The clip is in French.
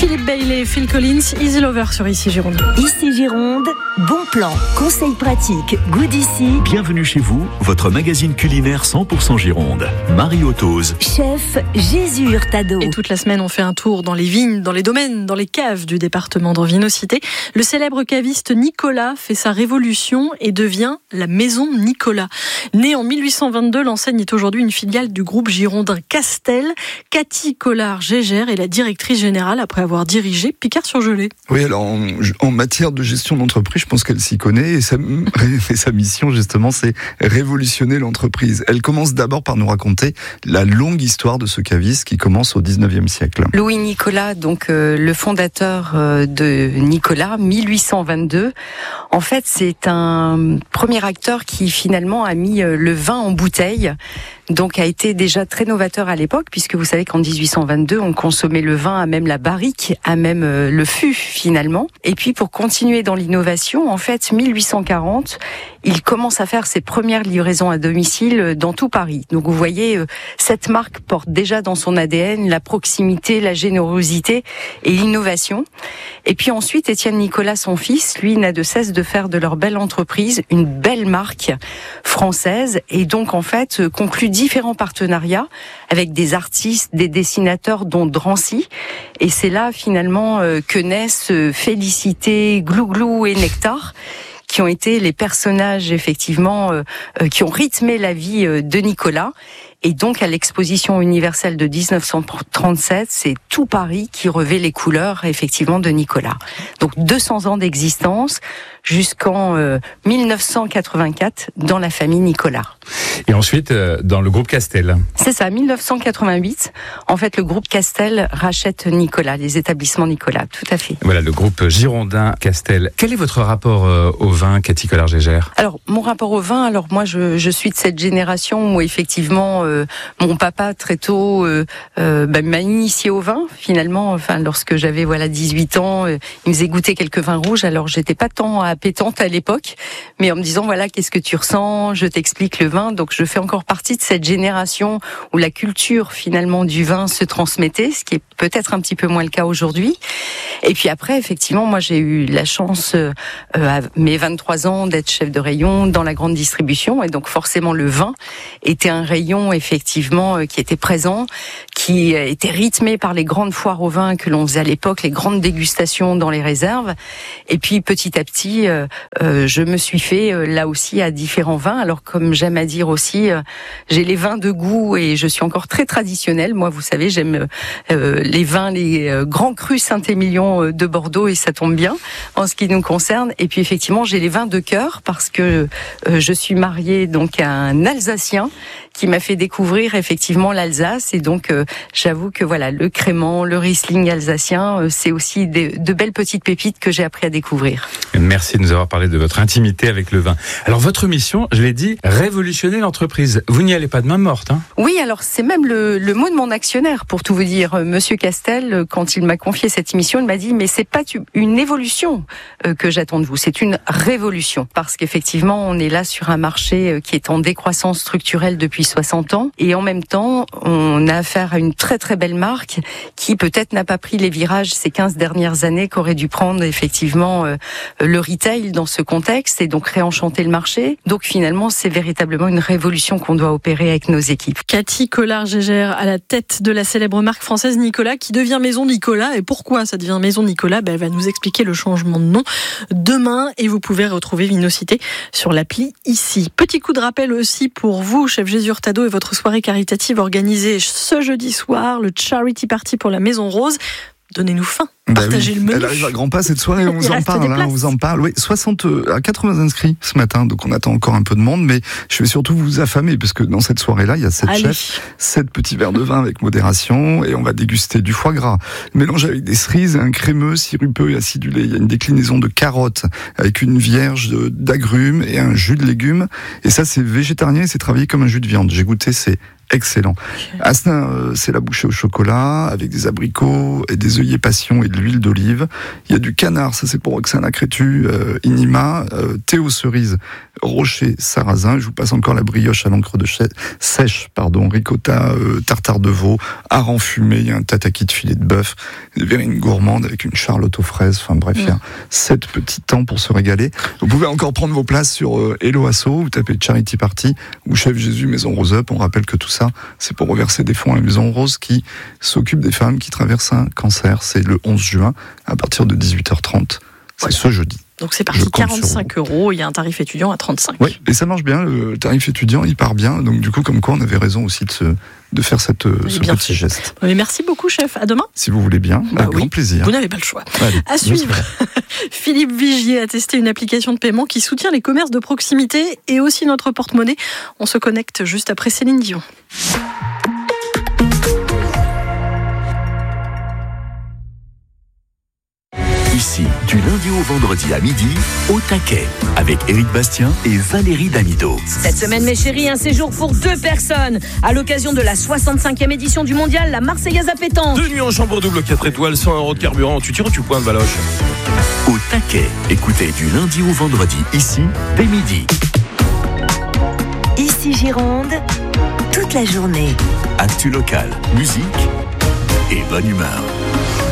Philippe Bailey, Phil Collins, Easy Lover sur Ici Gironde. Ici Gironde, bon plan, conseils pratiques, goût d'ici. Bienvenue chez vous, votre magazine culinaire 100% Gironde. Marie Otose. Chef Jésus Hurtado. Et toute la semaine, on fait un tour dans les vignes, dans les domaines, dans les caves du département d'Envinocité. Le célèbre caviste Nicolas fait sa révolution et devient la Maison Nicolas. Née en 1822, l'enseigne est aujourd'hui une filiale du groupe girondin Castel. Cathy Collard-Gégère est la directrice générale après avoir dirigé Picard-sur-Gelée. Oui, alors en matière de gestion d'entreprise, je pense qu'elle s'y connaît et sa mission justement, c'est révolutionner l'entreprise. Elle commence d'abord par nous raconter la longue histoire de ce caviste qui commence au 19e siècle. Louis Nicolas, donc le fondateur de Nicolas, 1822. En fait, c'est un premier acteur qui finalement a mis le vin en bouteille. Donc a été déjà très novateur à l'époque, puisque vous savez qu'en 1822, on consommait le vin à même la barrique, à même le fût finalement. Et puis pour continuer dans l'innovation, en fait, 1840, il commence à faire ses premières livraisons à domicile dans tout Paris. Donc vous voyez, cette marque porte déjà dans son ADN la proximité, la générosité et l'innovation. Et puis ensuite, Étienne Nicolas, son fils, lui, n'a de cesse de faire de leur belle entreprise une belle marque française, et donc en fait conclut différents partenariats avec des artistes, des dessinateurs, dont Drancy. Et c'est là finalement que naissent Félicité, Glouglou et Nectar, qui ont été les personnages effectivement qui ont rythmé la vie de Nicolas. Et donc à l'exposition universelle de 1937, c'est tout Paris qui revêt les couleurs effectivement de Nicolas. Donc 200 ans d'existence jusqu'en 1984 dans la famille Nicolas. Et ensuite dans le groupe Castel. C'est ça, 1988. En fait, le groupe Castel rachète Nicolas, les établissements Nicolas, tout à fait. Voilà, le groupe girondin Castel. Quel est votre rapport au vin, Cathy Collard-Gégère ? Alors, mon rapport au vin, alors moi je suis de cette génération où effectivement mon papa très tôt m'a initié au vin finalement. Enfin, lorsque j'avais 18 ans, il me faisait goûter quelques vins rouges. Alors j'étais pas tant appétente à l'époque, mais en me disant qu'est-ce que tu ressens, je t'explique le vin. Donc je fais encore partie de cette génération où la culture finalement du vin se transmettait, ce qui est peut-être un petit peu moins le cas aujourd'hui. Et puis après, effectivement, moi j'ai eu la chance à mes 23 ans d'être chef de rayon dans la grande distribution, et donc forcément le vin était un rayon effectivement qui était présent, qui était rythmé par les grandes foires au vin que l'on faisait à l'époque, les grandes dégustations dans les réserves. Et puis petit à petit, je me suis fait là aussi à différents vins. Alors comme j'aime à dire aussi, j'ai les vins de goût et je suis encore très traditionnelle. Moi, vous savez, j'aime les vins, les grands crus Saint-Émilion de Bordeaux, et ça tombe bien en ce qui nous concerne. Et puis effectivement, j'ai les vins de cœur parce que je suis mariée donc à un Alsacien qui m'a fait découvrir effectivement l'Alsace, et donc j'avoue que le crément, le Riesling alsacien, c'est aussi de belles petites pépites que j'ai appris à découvrir. Merci de nous avoir parlé de votre intimité avec le vin. Alors votre mission, je l'ai dit, révolutionner l'entreprise. Vous n'y allez pas de main morte, hein ? Oui, alors c'est même le mot de mon actionnaire, pour tout vous dire. Monsieur Castel, quand il m'a confié cette mission, il m'a dit mais c'est pas une évolution que j'attends de vous, c'est une révolution, parce qu'effectivement on est là sur un marché qui est en décroissance structurelle depuis 60 ans, et en même temps on a affaire à une très très belle marque qui peut-être n'a pas pris les virages ces 15 dernières années qu'aurait dû prendre effectivement le retail dans ce contexte, et donc réenchanter le marché. Donc finalement c'est véritablement une révolution qu'on doit opérer avec nos équipes. Cathy Collard-Gégère à la tête de la célèbre marque française Nicolas, qui devient Maison Nicolas. Et pourquoi ça devient Maison Nicolas ? Elle va nous expliquer le changement de nom demain, et vous pouvez retrouver Vinocité sur l'appli Ici. Petit coup de rappel aussi pour vous, chef Jésus Hurtado, et votre soirée caritative organisée ce jeudi soir, le Charity Party pour la Maison Rose. Donnez-nous faim. Partagez le menu. Elle arrive à grands pas cette soirée, on vous en parle. Oui, 80 inscrits ce matin, donc on attend encore un peu de monde, mais je vais surtout vous affamer, parce que dans cette soirée-là, il y a 7 chefs, 7 petits verres de vin avec modération, et on va déguster du foie gras, mélangé avec des cerises, un crémeux, sirupeux et acidulé. Il y a une déclinaison de carottes, avec une vierge d'agrumes et un jus de légumes, et ça c'est végétarien et c'est travaillé comme un jus de viande. J'ai goûté, c'est excellent. Asselin, c'est la bouchée au chocolat, avec des abricots et des œillets passion et de l'huile d'olive. Il y a du canard, ça c'est pour Roxana Crétu, Inima, thé aux cerises, rocher, sarrasin. Je vous passe encore la brioche à l'encre de sèche, ricotta, tartare de veau, hareng fumé, il y a un tataki de filet de bœuf, des verrines gourmandes avec une charlotte aux fraises. Enfin bref, il y a 7 petits temps pour se régaler. Vous pouvez encore prendre vos places sur Hello Asso, vous tapez Charity Party ou Chef Jésus Maison Rose Up. On rappelle que tout ça, c'est pour reverser des fonds à la Maison Rose qui s'occupe des femmes qui traversent un cancer. C'est le 11 juin à partir de 18h30. C'est ce jeudi. Donc c'est parti, 45 €, il y a un tarif étudiant à 35. Oui, et ça marche bien, le tarif étudiant, il part bien. Donc du coup, comme quoi, on avait raison aussi de faire ce petit geste. Mais merci beaucoup, chef. À demain. Si vous voulez bien, avec grand plaisir. Vous n'avez pas le choix. Allez, à suivre, Philippe Vigier a testé une application de paiement qui soutient les commerces de proximité et aussi notre porte-monnaie. On se connecte juste après Céline Dion. Ici, du lundi au vendredi à midi, au taquet, avec Éric Bastien et Valérie Damido. Cette semaine, mes chéris, un séjour pour 2 personnes. À l'occasion de la 65e édition du mondial, la Marseillaise à pétanque. 2 nuits en chambre double, 4 étoiles, 100 € de carburant. Tu tires ou tu pointes, Baloche? Au taquet, écoutez du lundi au vendredi, ici, dès midi. Ici Gironde, toute la journée. Actu local, musique et bonne humeur.